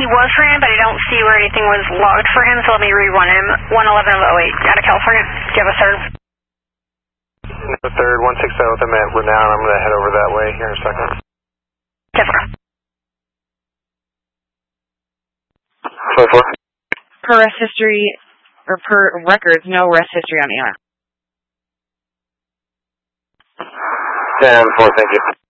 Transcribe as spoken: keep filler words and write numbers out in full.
was for him, but I don't see where anything was logged for him, so let me rerun him. one eleven of oh eight out of California. Do you have a third? The third, one sixty, I'm at Renown. I'm going to head over that way here in a second. Different. twenty-four. Per rest history, or per records, no rest history on E R. ten four, thank you.